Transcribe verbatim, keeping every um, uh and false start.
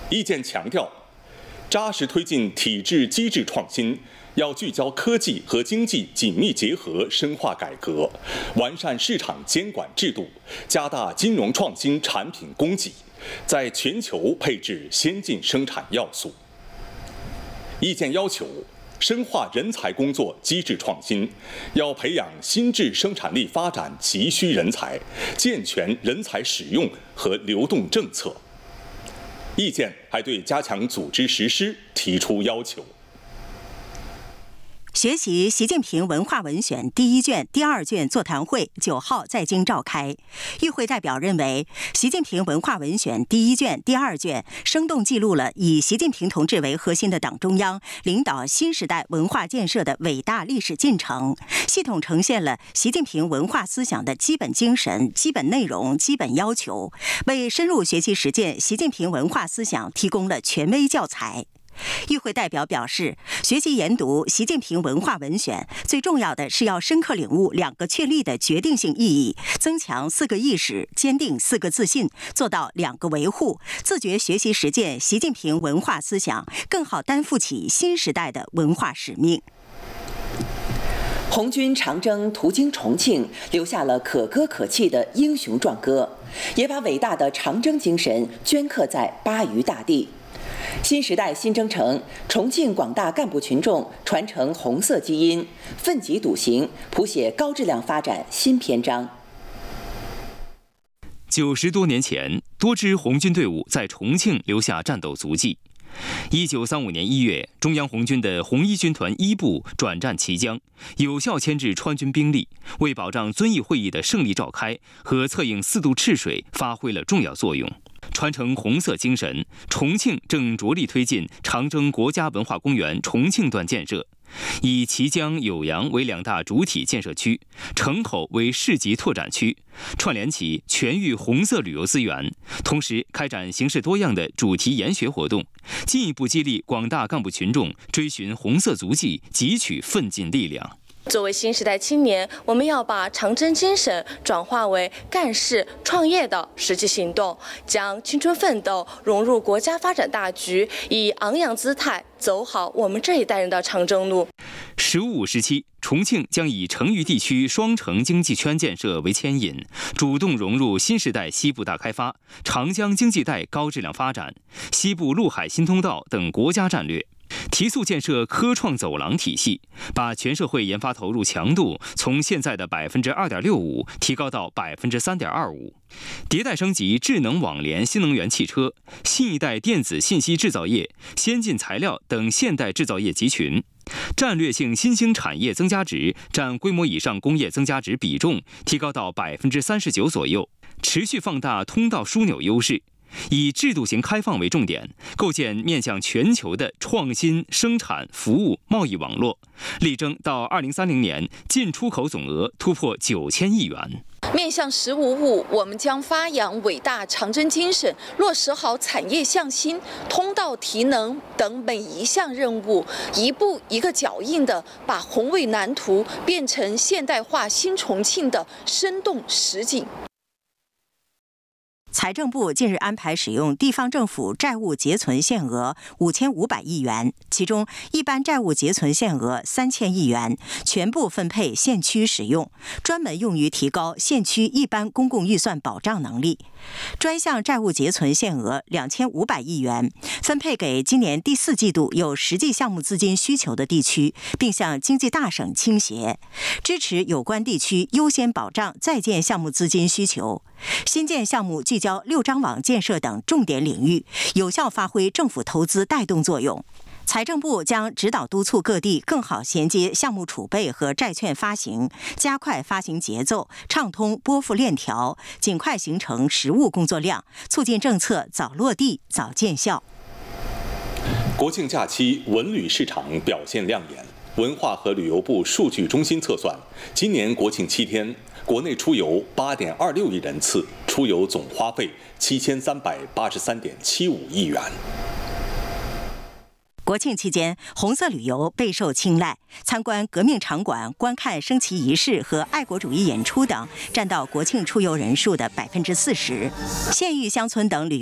意见强调，扎实推进体制机制创新，要聚焦科技和经济紧密结合，深化改革，完善市场监管制度，加大金融创新产品供给，在全球配置先进生产要素。意见要求，深化人才工作机制创新，要培养新质生产力发展急需人才，健全人才使用和流动政策。意见还对加强组织实施提出要求。 学习习近平文化文选第一卷、第二卷座谈会九号在京召开。与会代表认为，习近平文化文选第一卷、第二卷生动记录了以习近平同志为核心的党中央领导新时代文化建设的伟大历史进程，系统呈现了习近平文化思想的基本精神、基本内容、基本要求，为深入学习实践习近平文化思想提供了权威教材。与会代表表示，学习研读习近平文化文选，最重要的是要深刻领悟两个确立的决定性意义，增强四个意识，坚定四个自信，做到两个维护，自觉学习实践习近平文化思想，更好担负起新时代的文化使命。 红军长征途经重庆，留下了可歌可泣的英雄壮歌，也把伟大的长征精神镌刻在巴渝大地。新时代新征程，重庆广大干部群众传承红色基因，奋楫笃行，谱写高质量发展新篇章。 九十多年前，多支红军队伍在重庆留下战斗足迹。一九三五年一月，中央红军的红一军团一部转战綦江，有效牵制川军兵力，为保障遵义会议的胜利召开和策应四渡赤水发挥了重要作用。传承红色精神，重庆正着力推进长征国家文化公园重庆段建设，以綦江、酉阳为两大主体建设区，城口为市级拓展区，串联起全域红色旅游资源，同时开展形式多样的主题研学活动，进一步激励广大干部群众追寻红色足迹，汲取奋进力量。 作为新时代青年，我们要把长征精神转化为干事创业的实际行动，将青春奋斗融入国家发展大局，以昂扬姿态走好我们这一代人的长征路。 十五时期，重庆将以成渝地区双城经济圈建设为牵引，主动融入新时代西部大开发、长江经济带高质量发展、西部陆海新通道等国家战略。提速建设科创走廊体系，把全社会研发投入强度从现在的百分之二点六五提高到百分之三点二五，迭代升级智能网联新能源汽车、新一代电子信息制造业、先进材料等现代制造业集群，战略性新兴产业增加值占规模以上工业增加值比重提高到百分之三十九左右，持续放大通道枢纽优势。以制度型开放为重点，构建面向全球的创新生产服务贸易网络，力争到二零三零年进出口总额突破九千亿元。 面向“十五五”，我们将发扬伟大长征精神，落实好产业向心、通道提能等每一项任务，一步一个脚印地把宏伟蓝图变成现代化新重庆的生动实景。 财政部近日安排使用地方政府债务结存限额五千五百亿元，其中一般债务结存限额三千亿元，全部分配县区使用，专门用于提高县区一般公共预算保障能力。专项债务结存限额两千五百亿元，分配给今年第四季度有实际项目资金需求的地区，并向经济大省倾斜，支持有关地区优先保障在建项目资金需求。新建项目聚焦六张网建设等重点领域，有效发挥政府投资带动作用。财政部将指导督促各地更好衔接项目储备和债券发行，加快发行节奏，畅通拨付链条，尽快形成实务工作量，促进政策早落地、早见效。 国庆假期文旅市场表现亮眼。文化和旅游部数据中心测算，今年国庆七天，国内出游八点二六亿人次，出游总花费七千三百八十三点七五亿元。 国庆期间，红色旅游备受青睐，参观革命场馆、观看升旗仪式和爱国主义演出等，占到国庆出游人数的百分之四十。县域乡村等旅